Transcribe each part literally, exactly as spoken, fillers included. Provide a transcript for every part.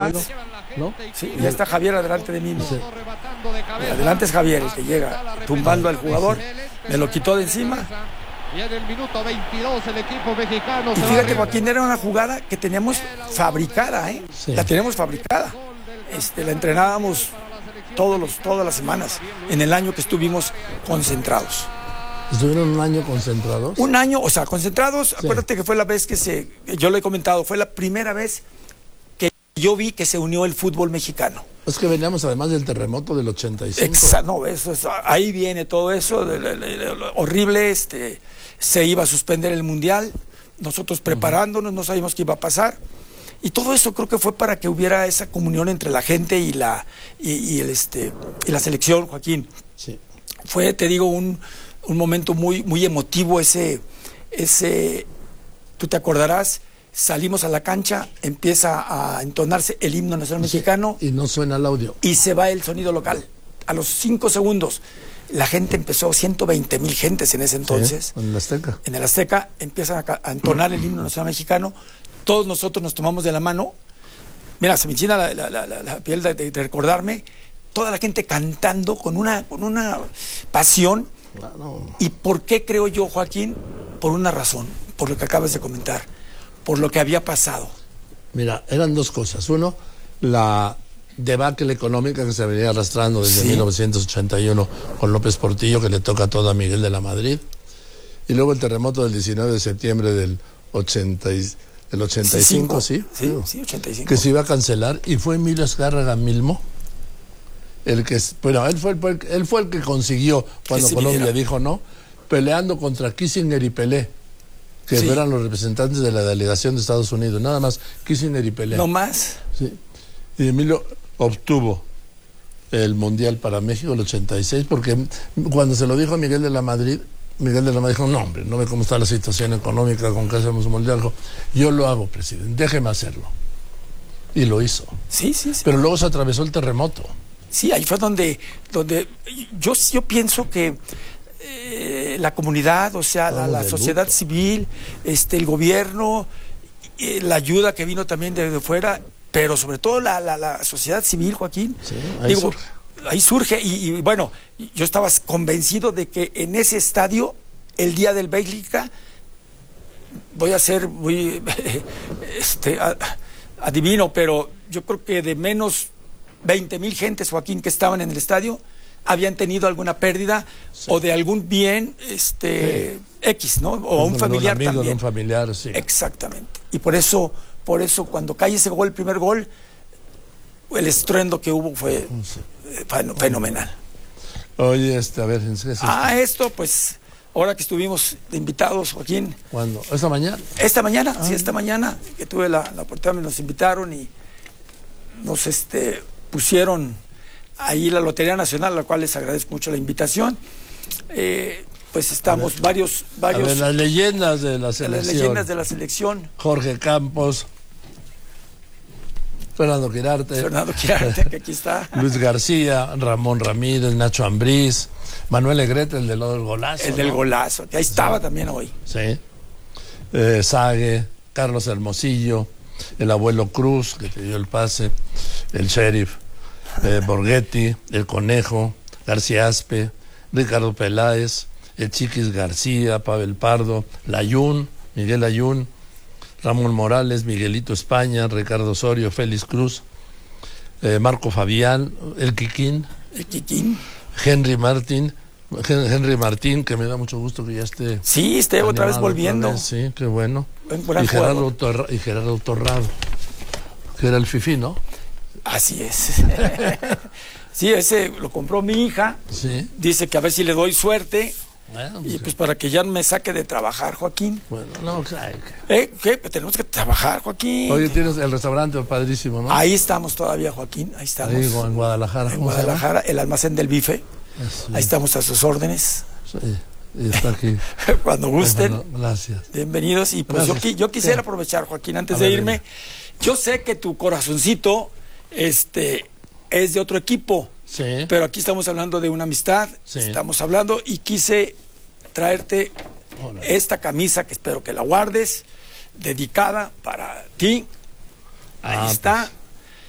Tráemelo, ¿no? Sí, ya está Javier adelante de mí. Sí. Adelante es Javier el que llega tumbando al jugador. Me lo quitó de encima. Y en el minuto veintidós el equipo mexicano. Y fíjate, Joaquín, era una jugada que teníamos fabricada, ¿eh? Sí. La teníamos fabricada. Este, la entrenábamos todos los, todas las semanas en el año que estuvimos concentrados. ¿Estuvieron un año concentrados? Un año, o sea, concentrados. Sí. Acuérdate que fue la vez que se, yo lo he comentado, fue la primera vez que yo vi que se unió el fútbol mexicano. Es que veníamos además del terremoto del ochenta y cinco. Exacto, no, eso es, ahí viene todo eso, de, de, de, de, horrible, este, se iba a suspender el mundial, nosotros preparándonos, no sabíamos qué iba a pasar, y todo eso creo que fue para que hubiera esa comunión entre la gente y la, y, y el, este, y la selección, Joaquín. Sí. Fue, te digo, un, un momento muy, muy emotivo ese, ese, tú te acordarás. Salimos a la cancha, empieza a entonarse el himno nacional mexicano. Y no suena el audio. Y se va el sonido local. A los cinco segundos, la gente empezó, ciento veinte mil gentes en ese entonces. Sí, en el Azteca. En el Azteca empiezan a, a entonar el himno nacional mexicano. Todos nosotros nos tomamos de la mano. Mira, se me enchina la, la, la, la, la piel de, de, de recordarme. Toda la gente cantando con una, con una pasión. Claro. ¿Y por qué creo yo, Joaquín? Por una razón, por lo que acabas de comentar. Por lo que había pasado. Mira, eran dos cosas. Uno, la debacle económica que se venía arrastrando desde sí. mil novecientos ochenta y uno con López Portillo, que le toca todo a Miguel de la Madrid. Y luego el terremoto del diecinueve de septiembre del, ochenta y, del ochenta y cinco, ¿sí? Sí, sí, ochenta y cinco. Que se iba a cancelar. Y fue Emilio Azcárraga mismo el que... Bueno, él fue el, él fue el que consiguió, cuando sí, Colombia mira. dijo no, peleando contra Kissinger y Pelé, que sí. eran los representantes de la delegación de Estados Unidos, nada más, Kissinger y Pelé. No más. Sí. Y Emilio obtuvo el Mundial para México el ochenta y seis, porque cuando se lo dijo a Miguel de la Madrid, Miguel de la Madrid dijo, no hombre, no ve cómo está la situación económica, con que hacemos un Mundial. Dijo, yo lo hago, presidente, déjeme hacerlo. Y lo hizo. Sí, sí, sí. Pero luego se atravesó el terremoto. Sí, ahí fue donde, donde yo, yo pienso que Eh, la comunidad, o sea, la, la sociedad luto. civil, este, el gobierno, eh, la ayuda que vino también de, de fuera, pero sobre todo la, la, la sociedad civil, Joaquín. Sí, ahí Digo, surge. Ahí surge y, y bueno, yo estaba convencido de que en ese estadio, el día del Bélgica, voy a ser muy este, adivino, pero yo creo que de menos veinte mil gentes, Joaquín, que estaban en el estadio, habían tenido alguna pérdida sí. o de algún bien este sí. X, ¿no? O un, un familiar un amigo, también. Un familiar, sí. Exactamente. Y por eso, por eso cuando cae ese gol, el primer gol, el estruendo que hubo fue sí. fenomenal. Oye, este, a ver, ¿es esto? Ah, esto, pues, ahora que estuvimos de invitados, Joaquín. ¿Cuándo? ¿Esta mañana? Esta mañana, ah. sí, esta mañana, que tuve la, la oportunidad, nos invitaron y nos este, pusieron ahí la Lotería Nacional, a la cual les agradezco mucho la invitación. Eh, pues estamos ver, varios... varios a ver, las leyendas de la selección. Las leyendas de la selección. Jorge Campos, Fernando Quirarte. Fernando Quirarte, que aquí está. Luis García, Ramón Ramírez, Nacho Ambriz, Manuel Negrete, el del golazo. El ¿no? del golazo, que ahí estaba sí. también hoy. Sí. Eh, Sague, Carlos Hermosillo, el abuelo Cruz, que te dio el pase, el sheriff. Eh, Borghetti, el Conejo, García Aspe, Ricardo Peláez, el Chiquis García, Pavel Pardo, Layún, Miguel Layún, Ramón Morales, Miguelito España, Ricardo Osorio, Félix Cruz, eh, Marco Fabián, el Quiquín, el Quiquín, Henry Martín, Henry Martín, que me da mucho gusto que ya esté. Sí, esté otra vez volviendo. Otra vez, sí, qué bueno. Y Gerardo, Torra, y Gerardo Torrado, que era el fifí, ¿no? Así es. Sí, ese lo compró mi hija. Sí. Dice que a ver si le doy suerte. Bueno, pues y pues para que ya me saque de trabajar, Joaquín. Bueno, no, claro. ¿Eh? ¿Qué? Pues tenemos que trabajar, Joaquín. Oye, tienes el restaurante padrísimo, ¿no? Ahí estamos todavía, Joaquín. Ahí estamos. Ahí, en Guadalajara. En Guadalajara, el almacén del bife. Sí. Ahí estamos a sus órdenes. Sí. Y está aquí. Cuando gusten. Bueno, gracias. Bienvenidos. Y pues yo, yo quisiera sí. aprovechar, Joaquín, antes a de ver, irme. Dime. Yo sé que tu corazoncito este, es de otro equipo. Sí. Pero aquí estamos hablando de una amistad. Sí. Estamos hablando y quise traerte Hola. esta camisa que espero que la guardes, dedicada para ti. Ahí ah, está.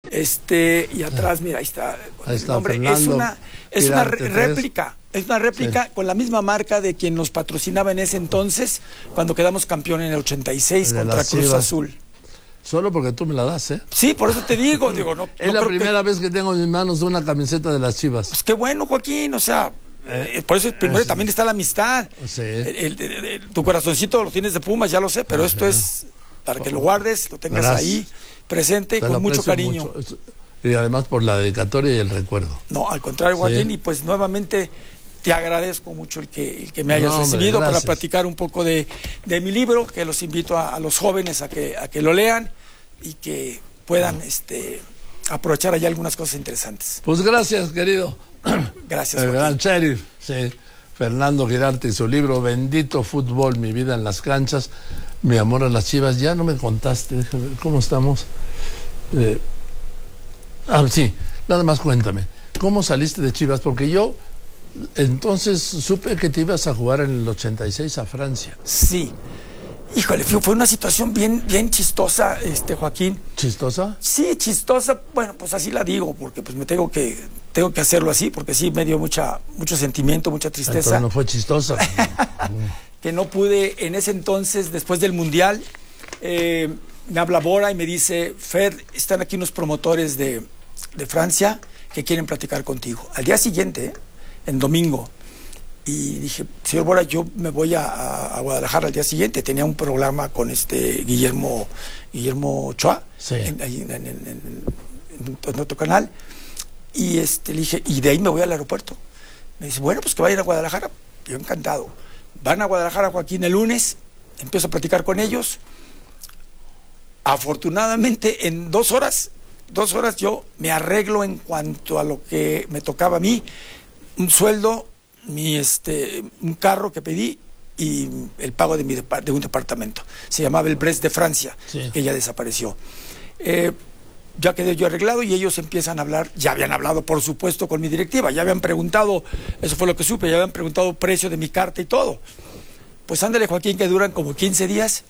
Este, y atrás, mira, ahí está. Ahí está, hombre, Fernando, es una, es una Quirarte, réplica, es una réplica Sí. con la misma marca de quien nos patrocinaba en ese entonces, cuando quedamos campeón en el ochenta y seis De contra las Cruz Chivas. Azul. Solo porque tú me la das, ¿eh? Sí, por eso te digo, digo, no. Es no la creo primera que, vez que tengo en mis manos una camiseta de las Chivas. Pues qué bueno, Joaquín, o sea, eh, por eso primero sí. también está la amistad. Sí. El- el- el- el- tu corazoncito lo tienes de Pumas, ya lo sé, pero esto es para que lo guardes, lo tengas Gracias. ahí presente y Te lo con mucho aprecio cariño. mucho. Y además por la dedicatoria y el recuerdo. No, al contrario, Sí. Joaquín, y pues nuevamente te agradezco mucho el que, el que me hayas No, hombre, recibido para gracias. platicar un poco de, de mi libro, que los invito a, a los jóvenes a que, a que lo lean y que puedan este, aprovechar allá algunas cosas interesantes. Pues gracias, querido. Gracias, El Joaquín. gran sheriff, sí. Fernando Quirarte y su libro Bendito Fútbol, mi vida en las canchas, mi amor a las Chivas. Ya no me contaste, déjame ver, ¿cómo estamos? Eh, ah, sí, nada más cuéntame. ¿Cómo saliste de Chivas? Porque yo entonces supe que te ibas a jugar en el ochenta y seis a Francia. Sí. Híjole, fue fue una situación bien, bien chistosa, este Joaquín. ¿Chistosa? Sí, chistosa, bueno, pues así la digo, porque pues me tengo que, tengo que hacerlo así, porque sí me dio mucha, mucho sentimiento, mucha tristeza. Entonces no fue chistosa. Que no pude en ese entonces, después del Mundial, eh, me habla Bora y me dice, Fer, están aquí unos promotores de, de Francia que quieren platicar contigo. Al día siguiente, ¿eh? En domingo, y dije, señor Bora, yo me voy a, a Guadalajara al día siguiente. Tenía un programa con este Guillermo Guillermo Ochoa, Sí. en, ahí en, en- en- en- en otro canal, y este le dije, y de ahí me voy al aeropuerto. Me dice, bueno, pues que vayan a Guadalajara. Yo encantado. Van a Guadalajara, Joaquín, el lunes, empiezo a platicar con ellos. Afortunadamente, en dos horas, dos horas yo me arreglo en cuanto a lo que me tocaba a mí, un sueldo, mi este, un carro que pedí y el pago de, mi depar- de un departamento. Se llamaba el Brest de Francia, Sí. que ya desapareció. Eh, ya quedé yo arreglado y ellos empiezan a hablar, ya habían hablado por supuesto con mi directiva, ya habían preguntado, eso fue lo que supe, ya habían preguntado precio de mi carta y todo. Pues ándale, Joaquín, que duran como quince días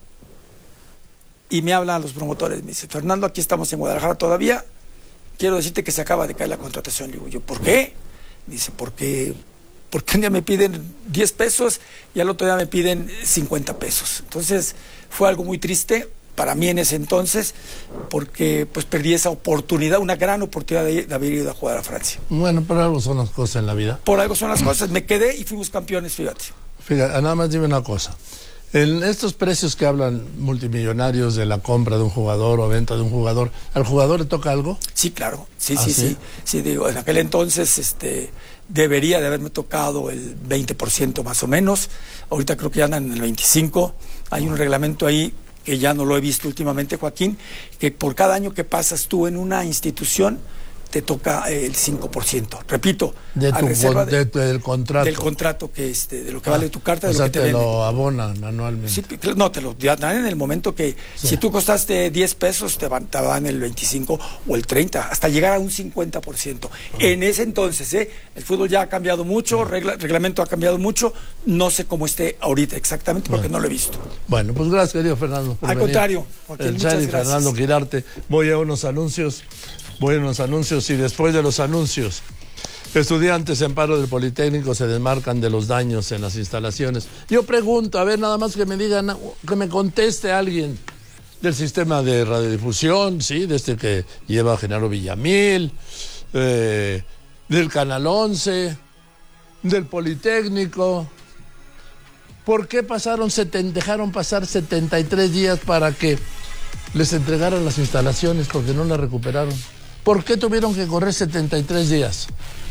y me hablan los promotores, me dice, Fernando, aquí estamos en Guadalajara todavía, quiero decirte que se acaba de caer la contratación. Le digo yo, ¿por qué? Dice, porque, porque un día me piden diez pesos y al otro día me piden cincuenta pesos. Entonces fue algo muy triste para mí en ese entonces, porque pues perdí esa oportunidad, una gran oportunidad de, de haber ido a jugar a Francia. Bueno, pero algo son las cosas en la vida. Por algo son las cosas, me quedé y fuimos campeones, fíjate. Fíjate, nada más dime una cosa. En estos precios que hablan multimillonarios de la compra de un jugador o venta de un jugador, ¿al jugador le toca algo? Sí, claro, sí, ¿Ah, sí, sí? sí, sí, digo, en aquel entonces este, debería de haberme tocado el veinte por ciento más o menos, ahorita creo que ya andan en el veinticinco por ciento, hay un reglamento ahí que ya no lo he visto últimamente, Joaquín, que por cada año que pasas tú en una institución, te toca eh, el cinco por ciento. Repito, De a tu, reserva con- de tu- del contrato. del contrato que este, de lo que vale tu carta, O de lo sea, que te, te venden. lo abonan anualmente. Sí, no, te lo dan en el momento que Sí. si tú costaste diez pesos, te van, te van el veinticinco o el treinta, hasta llegar a un cincuenta por ciento. En ese entonces, ¿eh? El fútbol ya ha cambiado mucho, regla- reglamento ha cambiado mucho, no sé cómo esté ahorita exactamente porque no lo he visto. Bueno, pues gracias, querido Fernando. por Al venir. contrario, Joaquín, El muchas sheriff gracias. Fernando Quirarte. Voy a unos anuncios, voy a unos anuncios y después de los anuncios, estudiantes en paro del Politécnico se desmarcan de los daños en las instalaciones. Yo pregunto, a ver, nada más que me digan, que me conteste alguien del sistema de radiodifusión, sí, de este que lleva Genaro Villamil, eh, del Canal once, del Politécnico. ¿Por qué pasaron seten- dejaron pasar setenta y tres días para que les entregaran las instalaciones? Porque no las recuperaron. ¿Por qué tuvieron que correr setenta y tres días?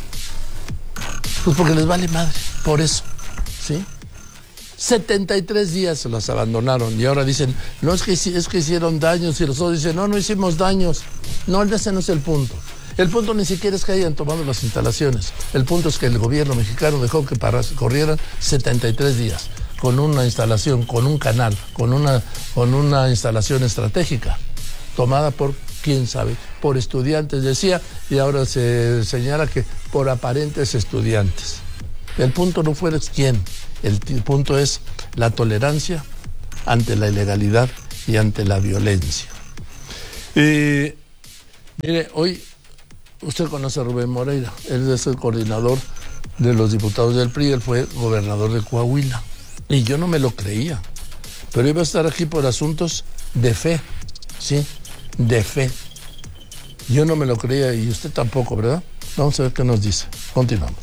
Pues porque les vale madre, por eso, ¿sí? setenta y tres días se las abandonaron y ahora dicen, no, es que, hici- es que hicieron daños, y los otros dicen, no, no hicimos daños. No, ese no es el punto. El punto ni siquiera es que hayan tomado las instalaciones. El punto es que el gobierno mexicano dejó que para, corrieran setenta y tres días con una instalación, con un canal, con una, con una instalación estratégica tomada por, quién sabe, por estudiantes, decía, y ahora se señala que por aparentes estudiantes. El punto no fue quién, el t- punto es la tolerancia ante la ilegalidad y ante la violencia. Y Mire, hoy usted conoce a Rubén Moreira, él es el coordinador de los diputados del P R I, él fue gobernador de Coahuila. Y yo no me lo creía, pero iba a estar aquí por asuntos de fe, ¿sí? De fe. Yo no me lo creía y usted tampoco, ¿verdad? Vamos a ver qué nos dice. Continuamos.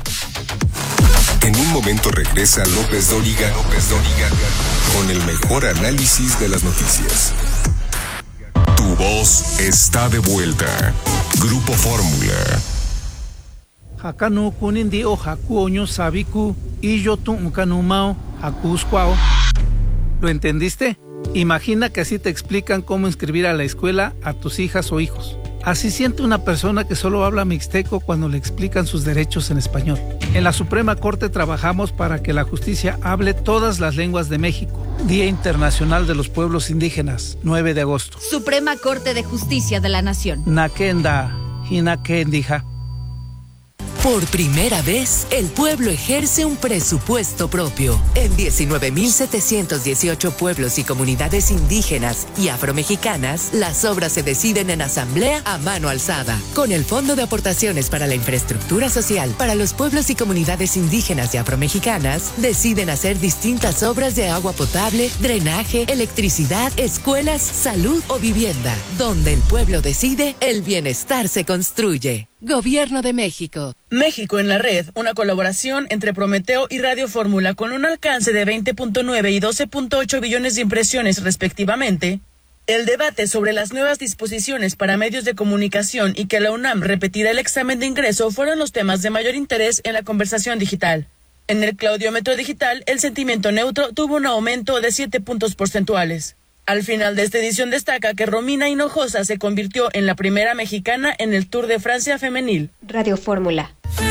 En un momento regresa López Dóriga, López Dóriga, con el mejor análisis de las noticias. Tu voz está de vuelta. Grupo Fórmula. Hakanu kunindi o haku oño sabiku y yo tu unkanumao hakusquao. ¿Lo entendiste? Imagina que así te explican cómo inscribir a la escuela a tus hijas o hijos. Así siente una persona que solo habla mixteco cuando le explican sus derechos en español. En la Suprema Corte trabajamos para que la justicia hable todas las lenguas de México. Día Internacional de los Pueblos Indígenas, nueve de agosto. Suprema Corte de Justicia de la Nación. Nakenda, hinakendija. Por primera vez, el pueblo ejerce un presupuesto propio. En diecinueve mil setecientos dieciocho pueblos y comunidades indígenas y afromexicanas, las obras se deciden en asamblea a mano alzada. Con el Fondo de Aportaciones para la Infraestructura Social para los pueblos y comunidades indígenas y afromexicanas, deciden hacer distintas obras de agua potable, drenaje, electricidad, escuelas, salud o vivienda. Donde el pueblo decide, el bienestar se construye. Gobierno de México. México en la red, una colaboración entre Prometeo y Radio Fórmula con un alcance de veinte punto nueve y doce punto ocho billones de impresiones respectivamente. El debate sobre las nuevas disposiciones para medios de comunicación y que la UNAM repetirá el examen de ingreso fueron los temas de mayor interés en la conversación digital. En el claudiómetro digital, el sentimiento neutro tuvo un aumento de siete puntos porcentuales. Al final de esta edición destaca que Romina Hinojosa se convirtió en la primera mexicana en el Tour de Francia femenil. Radio Fórmula.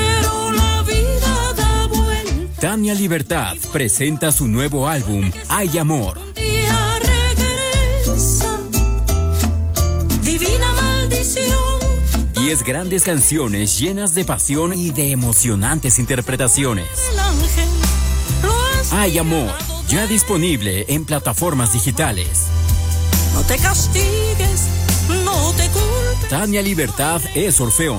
Tania Libertad presenta su nuevo álbum, Hay Amor. Divina maldición. Diez grandes canciones llenas de pasión y de emocionantes interpretaciones. Hay Amor. Ya disponible en plataformas digitales. No te castigues, no te culpes. Tania Libertad es Orfeón.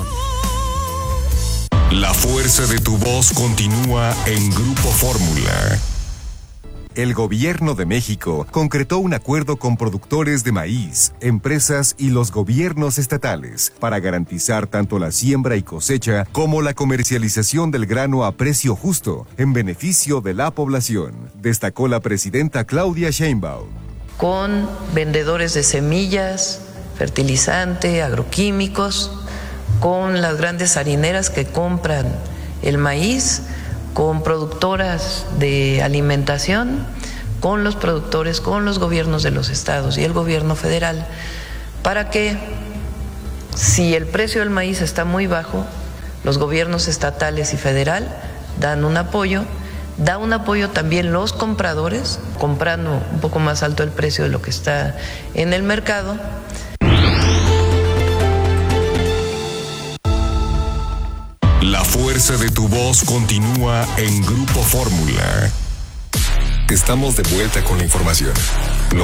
La fuerza de tu voz continúa en Grupo Fórmula. El Gobierno de México concretó un acuerdo con productores de maíz, empresas y los gobiernos estatales para garantizar tanto la siembra y cosecha como la comercialización del grano a precio justo en beneficio de la población, destacó la presidenta Claudia Sheinbaum. Con vendedores de semillas, fertilizante, agroquímicos, con las grandes harineras que compran el maíz, con productoras de alimentación, con los productores, con los gobiernos de los estados y el gobierno federal, para que si el precio del maíz está muy bajo, los gobiernos estatales y federal dan un apoyo, da un apoyo también los compradores, comprando un poco más alto el precio de lo que está en el mercado. La fuerza de tu voz continúa en Grupo Fórmula. Estamos de vuelta con la información.